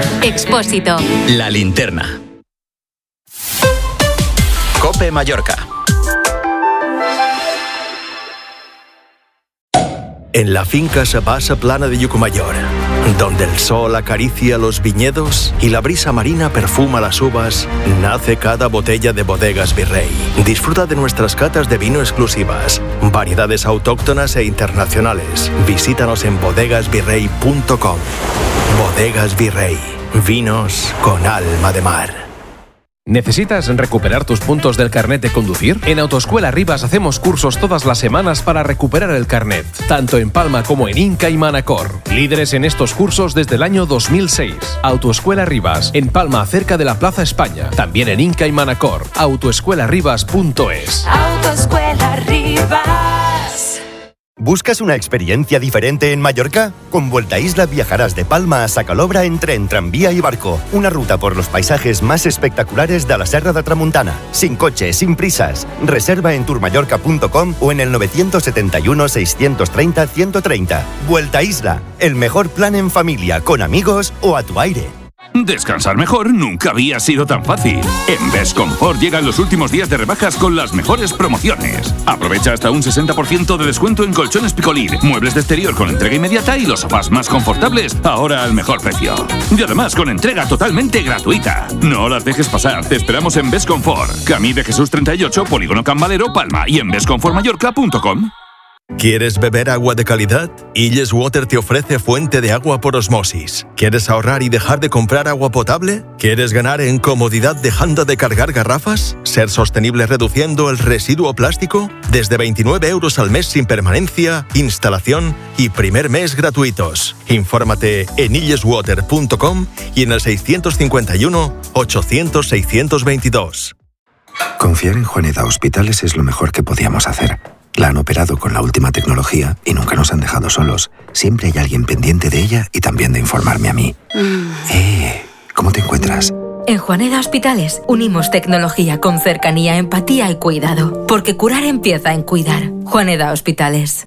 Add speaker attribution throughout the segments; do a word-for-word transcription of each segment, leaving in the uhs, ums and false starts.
Speaker 1: Expósito.
Speaker 2: La Linterna. COPE Mallorca.
Speaker 3: En la finca Sabasa Plana de Llucmajor, donde el sol acaricia los viñedos y la brisa marina perfuma las uvas, nace cada botella de Bodegas Virrey. Disfruta de nuestras catas de vino exclusivas, variedades autóctonas e internacionales. Visítanos en bodegas virrey punto com. Bodegas Virrey, vinos con alma de mar.
Speaker 4: ¿Necesitas recuperar tus puntos del carnet de conducir? En Autoescuela Rivas hacemos cursos todas las semanas para recuperar el carnet, tanto en Palma como en Inca y Manacor. Líderes en estos cursos desde el año dos mil seis. Autoescuela Rivas, en Palma, cerca de la Plaza España. También en Inca y Manacor. autoescuela rivas punto es.
Speaker 5: Autoescuela Rivas.
Speaker 6: ¿Buscas una experiencia diferente en Mallorca? Con Vuelta Isla viajarás de Palma a Sacalobra en tren, tranvía y barco. Una ruta por los paisajes más espectaculares de la Serra de Tramuntana. Sin coche, sin prisas. Reserva en tourmallorca punto com o en el nueve siete uno, seis tres cero, uno treinta. Vuelta Isla, el mejor plan en familia, con amigos o a tu aire.
Speaker 7: Descansar mejor nunca había sido tan fácil. En Best Comfort llegan los últimos días de rebajas con las mejores promociones. Aprovecha hasta un sesenta por ciento de descuento en colchones Picolín, muebles de exterior con entrega inmediata y los sofás más confortables, ahora al mejor precio. Y además con entrega totalmente gratuita. No las dejes pasar, te esperamos en Best Comfort, Camí de Jesús treinta y ocho, Polígono Can Valero, Palma, y en best comfort mallorca punto com.
Speaker 3: ¿Quieres beber agua de calidad? Illes Water te ofrece fuente de agua por osmosis. ¿Quieres ahorrar y dejar de comprar agua potable? ¿Quieres ganar en comodidad dejando de cargar garrafas? ¿Ser sostenible reduciendo el residuo plástico? Desde veintinueve euros al mes sin permanencia, instalación y primer mes gratuitos. Infórmate en illes water punto com y en el seiscientos cincuenta y uno, ochocientos, seiscientos veintidós.
Speaker 8: Confiar en Juaneda Hospitales es lo mejor que podíamos hacer. La han operado con la última tecnología y nunca nos han dejado solos. Siempre hay alguien pendiente de ella y también de informarme a mí. Mm. Eh, ¿cómo te encuentras?
Speaker 9: En Juaneda Hospitales unimos tecnología con cercanía, empatía y cuidado. Porque curar empieza en cuidar. Juaneda Hospitales.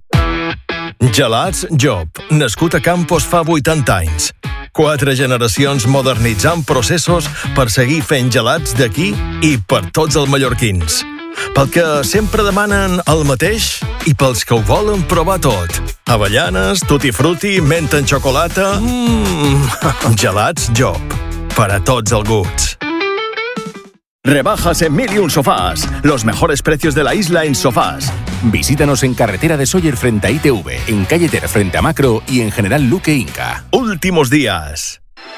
Speaker 3: Gelats Job, nascut a Campos fa vuitanta anys. Quatre generacions modernitzant processos per seguir fent gelats d'aquí i per tots els mallorquins. Pel que sempre demanen el mateix i pels que ho volen provar tot. Avellanes, tutti frutti, menta en xocolata... Mmm... Gelats Job. Para tots els gusts.
Speaker 10: Rebajas en Mil y Un Sofás. Los mejores precios de la isla en sofás.
Speaker 4: Visítanos en Carretera de Sóller frente a I T V, en Calle Ter frente a Macro y en General Luque Inca.
Speaker 3: Últimos días.